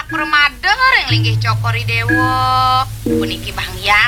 Permader yang linggih cokori dewo puniki Bang Yang